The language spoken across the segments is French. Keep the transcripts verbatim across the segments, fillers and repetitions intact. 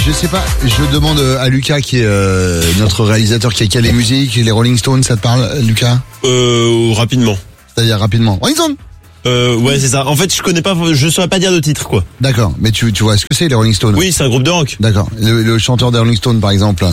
je sais pas, je demande à Lucas qui est euh, notre réalisateur qui a calé musique, les Rolling Stones, ça te parle, Lucas? Euh, rapidement. C'est-à-dire rapidement. Rolling Stones. Euh, ouais, c'est ça. En fait, je connais pas, je saurais pas dire de titre, quoi. D'accord, mais tu, tu vois ce que c'est, les Rolling Stones? Oui, c'est un groupe de rock. D'accord. Le, le chanteur des Rolling Stones, par exemple?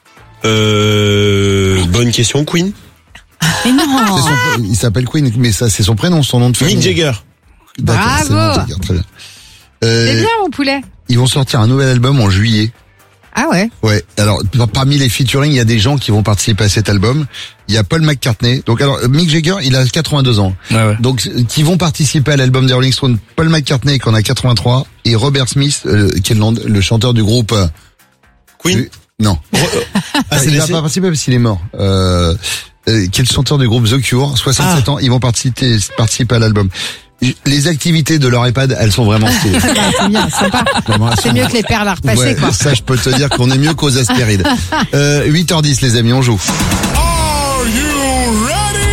Euh, bonne question, Queen. Mais non. C'est son, il s'appelle Queen, mais ça, c'est son prénom, son nom de famille. Mick Jagger. D'accord, Bravo. c'est Mick Jagger, très bien. Euh, C'est bien, mon poulet. Ils vont sortir un nouvel album en juillet. Ah ouais. Ouais. Alors, parmi les featuring, il y a des gens qui vont participer à cet album. Il y a Paul McCartney. Donc, alors, Mick Jagger, il a quatre-vingt-deux ans. Ouais, ouais. Donc, qui vont participer à l'album des Rolling Stones. Paul McCartney, qui en a quatre-vingt-trois, et Robert Smith, euh, qui est le, le chanteur du groupe. Euh, Queen. du- non. Ah, c'est il va laissé. pas participer parce qu'il est mort. Euh, euh, qui est le chanteur du groupe The Cure, soixante-sept ans. Ils vont participer, participer à l'album. Les activités de leur EHPAD, elles sont vraiment stylées. Bah, c'est bien, sympa. Vraiment, elles C'est sont- mieux que les perles à repasser, Ouais, quoi. ça, je peux te dire qu'on est mieux qu'aux aspérides. Euh, huit heures dix, les amis, on joue. Are you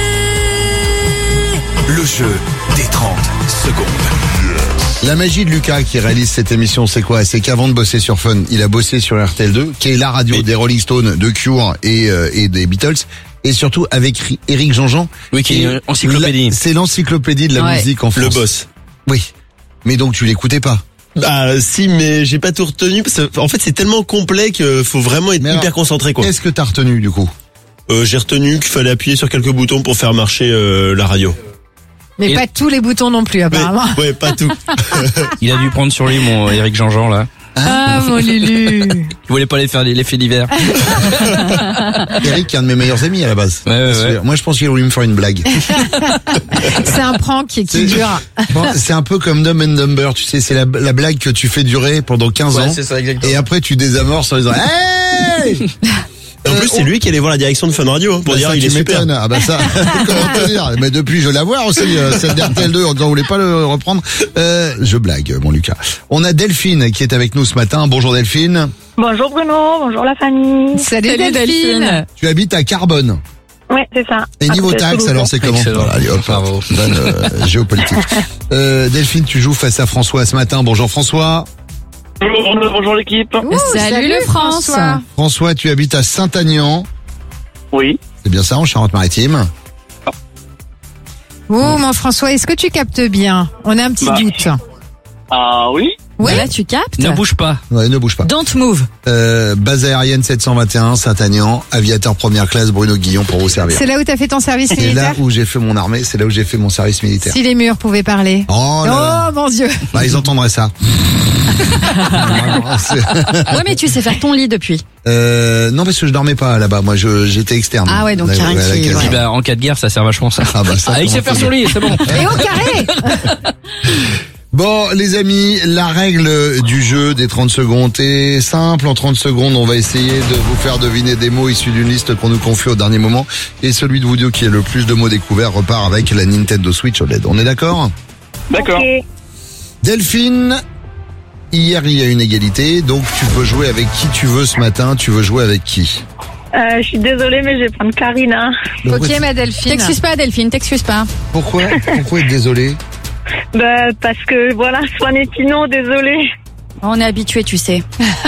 ready? Le jeu des trente secondes. La magie de Lucas qui réalise cette émission, c'est quoi? C'est qu'avant de bosser sur Fun, il a bossé sur R T L deux, qui est la radio Oui. des Rolling Stones, de Cure et, euh, et des Beatles. Et surtout avec Ri- Éric Jean-Jean. Oui, qui est une encyclopédie. La- C'est l'encyclopédie de la Ouais. musique en France. Le boss. Oui. Mais donc tu l'écoutais pas. Bah, si, mais j'ai pas tout retenu parce que, en fait, c'est tellement complet que faut vraiment être Mais hyper alors, concentré, quoi. Qu'est-ce que t'as retenu du coup? Euh, j'ai retenu qu'il fallait appuyer sur quelques boutons pour faire marcher euh, la radio. Mais Et- pas tous les boutons non plus, Mais, apparemment. ouais, pas tout. Il a dû prendre sur lui mon Éric Jean-Jean là. Ah, mon Lulu. Il voulait pas aller faire les- l'effet d'hiver. Eric qui est un de mes meilleurs amis à la base. Ouais, ouais, ouais. Moi je pense qu'il voulait me faire une blague. C'est un prank qui, qui C'est- dure. Bon, c'est un peu comme Dumb and Dumber, tu sais, c'est la, la blague que tu fais durer pendant quinze ans. ça exactement. Et après tu désamorces en disant hey. En plus, c'est lui qui allait voir la direction de Fun Radio hein, pour Bah, dire ça, il tu est super. m'étonnes. Ah bah ça, comment te dire? Mais depuis je la vois aussi, euh, celle d'R T L deux, on ne voulait pas le reprendre. Euh, je blague, mon Lucas. On a Delphine qui est avec nous ce matin. Bonjour Delphine. Bonjour Bruno, bonjour la famille. Salut, Salut, Delphine. Delphine. Tu habites à Carbone. Ouais, c'est ça. Et À niveau côté de taxes, Toulouse. alors c'est comment? Excellent. Voilà, allez, hop, Bravo. bonne, euh, géopolitique. Euh, Delphine, tu joues face à François ce matin. Bonjour François. Bonjour, bonjour l'équipe. Ouh, Salut, le François. François, tu habites à Saint-Aignan. Oui. C'est bien ça, en Charente-Maritime. Oh, mon François, est-ce que tu captes bien? On a un petit Bah. doute. Ah oui. Ouais. Là, tu captes. Ne bouge pas. Ouais, ne bouge pas. Don't move. Euh, base aérienne sept cent vingt et un, Saint-Aignan, aviateur première classe, Bruno Guillon pour vous servir. C'est là où t'as fait ton service C'est là militaire? où j'ai fait mon armée, c'est là où j'ai fait mon service militaire. Si les murs pouvaient parler. Oh là là. Oh, mon Dieu. Bah, ils entendraient ça. C'est- Ouais, mais tu sais faire ton lit depuis. euh, non, parce que je dormais pas là-bas. Moi, je, j'étais externe. Ah ouais, donc Là, il y a un ouais, à la qui- caserne. Puis bah, en cas de guerre, ça sert vachement ça. Ah bah ça. Ah, il comment sait faire faut son dire. lit, c'est bon. Et au carré. Bon, les amis, la règle du jeu des trente secondes est simple. En trente secondes, on va essayer de vous faire deviner des mots issus d'une liste qu'on nous confie au dernier moment. Et celui de vous deux qui a le plus de mots découverts repart avec la Nintendo Switch O L E D. On est d'accord? D'accord. Ok. Delphine, hier il y a une égalité, donc tu peux jouer avec qui tu veux ce matin. Tu veux jouer avec qui? Euh, je suis désolée, mais je vais prendre Karina. Ok, ma Delphine. T'excuses pas, Delphine, t'excuses pas. Pourquoi? Pourquoi être désolé? Bah, parce que voilà, Swan et Pino, désolée. On est habitué, tu sais.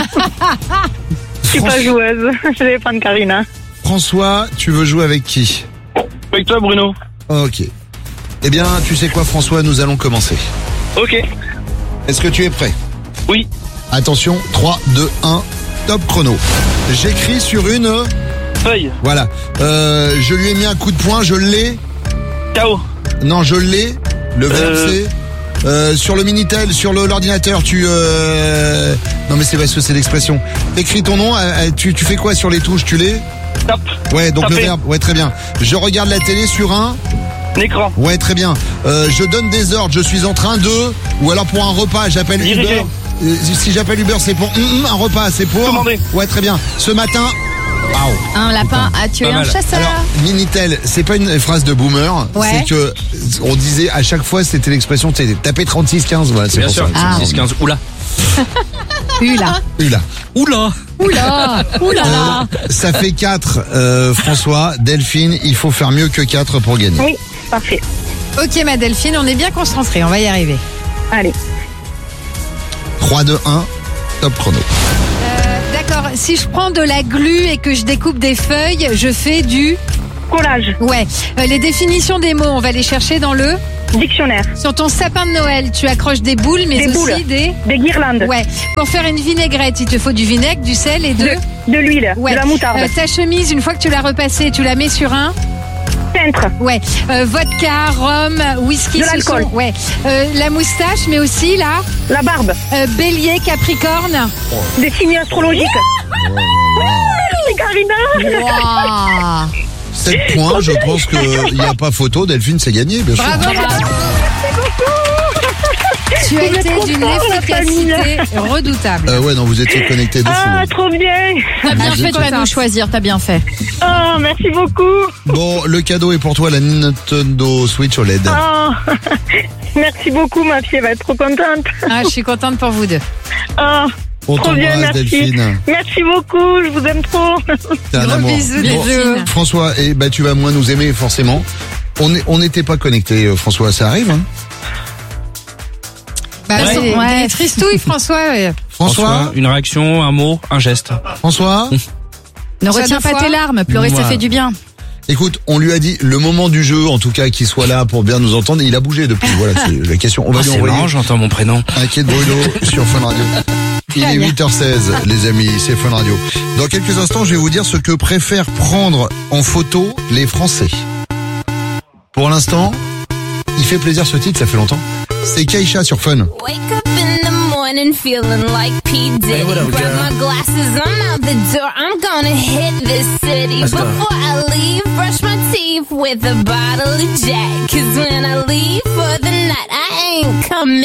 Je suis pas joueuse. Je vais prendre Karina. François, tu veux jouer avec qui? Avec toi Bruno. Ok. Eh bien, tu sais quoi François, nous allons commencer. Ok. Est-ce que tu es prêt? Oui. Attention, trois, deux, un, top chrono. J'écris sur une... Feuille. Voilà. Euh, je lui ai mis un coup de poing, je l'ai... K O. Non, je l'ai. Le verbe Euh. c'est... Euh, sur le Minitel, sur le- l'ordinateur, tu... Euh... Non mais c'est parce que c'est l'expression. T'écris ton nom, euh, euh, tu, tu fais quoi sur les touches? Tu l'es? Top. Ouais, donc Tapé. le verbe, ouais très bien. Je regarde la télé sur un... L'écran. Ouais, très bien. Euh, je donne des ordres, je suis en train de... Ou alors pour un repas, j'appelle Diriger. Uber. Euh, si j'appelle Uber, c'est pour hum, hum, un repas, c'est pour... Commander. Ouais, très bien. Ce matin... Waouh. Un lapin a tué Pas un mal. chasseur. Alors, Minitel, c'est pas une phrase de boomer, Ouais. c'est que on disait à chaque fois, c'était l'expression, tu sais, taper trente-six quinze, voilà, c'est Bien pour sûr. ça. Ah. dix, quinze. Oula. U là. Eu là. Oula. Oula, oulala. Ça fait quatre, euh, François, Delphine, il faut faire mieux que quatre pour gagner. Oui, parfait. Ok, ma Delphine, on est bien concentrés. On va y arriver. Allez. trois, deux, un, Top chrono. Euh, D'accord. Si je prends de la glu et que je découpe des feuilles, je fais du... Collage. Ouais. Euh, les définitions des mots, on va les chercher dans le... Dictionnaire. Sur ton sapin de Noël, tu accroches des boules, mais Des aussi boules. des... Des guirlandes. Ouais. Pour faire une vinaigrette, il te faut du vinaigre, du sel et de... De l'huile. Ouais. De la moutarde. Euh, ta chemise, une fois que tu l'as repassée, tu la mets sur un... Peintre. Ouais. Euh, vodka, rhum, whisky. De ce l'alcool. sont- Ouais. Euh, la moustache, mais aussi la... La barbe. Euh, bélier, capricorne. Des signes astrologiques. Merci Karina. Waouh. sept points, je pense qu'il n'y a pas photo. Delphine, c'est gagné, bien sûr. Bravo. Tu as Vous êtes été trop d'une fort, la efficacité redoutable. Euh, ouais, non, vous étiez connectés de fou. Ah, trop bien. T'as bien Vous fait êtes de pas contente. nous choisir, t'as bien fait. Oh, merci beaucoup. Bon, le cadeau est pour toi, la Nintendo Switch O L E D. Oh. Merci beaucoup, ma fille elle va être trop contente. Ah, je suis contente pour vous deux. Oh, On trop bien, t'embrasse, merci. Delphine. Merci beaucoup, je vous aime trop. T'es un Gros amour. bisous, Bon, bisous. François, eh ben, tu vas moins nous aimer, forcément. On est- on n'était pas connectés, euh, François, ça arrive, hein. Bah, Ouais. c'est Ouais. des tristouilles, François. ouais. François, Une réaction, un mot, un geste. François, Ne Ça retiens deux pas fois tes larmes, pleurer ça Voilà. fait du bien. écoute, on lui a dit le moment du jeu, en tout cas, qu'il soit là pour bien nous entendre, et il a bougé depuis. Voilà, c'est la question. On va Ah, lui c'est envoyer marrant, j'entends mon prénom. un quai de brûlot sur Fun Radio. Il est huit heures seize, les amis, c'est Fun Radio. Dans quelques instants, je vais vous dire ce que préfèrent prendre en photo les Français. Pour l'instant, il fait plaisir ce titre, ça fait longtemps. C'est Keisha sur Fun. Wake up in the morning feeling like P. Diddy. what up, Grab girl? my glasses, I'm out the door. I'm gonna hit this city. Let's go. Before I leave, brush my teeth with a bottle of Jack. Cause when I leave for the night, I ain't coming.